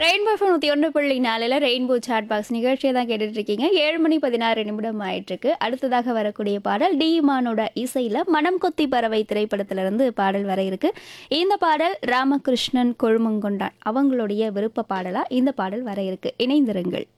Rainbow FM 101.4 rainbow chat box நிகழ்ச்சியை தான் கேட்டுட்டு இருக்கீங்க. 7:16 ஆயிட்டிருக்கு. அடுத்ததாக வரக்கூடிய பாடல் டி இமானோட இசையில மனம் கொத்தி பறவை திரைப்படத்திலிருந்து பாடல் வர இருக்கு. இந்த பாடல் ராமகிருஷ்ணன் கொழுமங்கொண்டான் அவங்களுடைய விருப்ப பாடலா இந்த பாடல் வர இருக்கு. இணைந்திருங்கள்.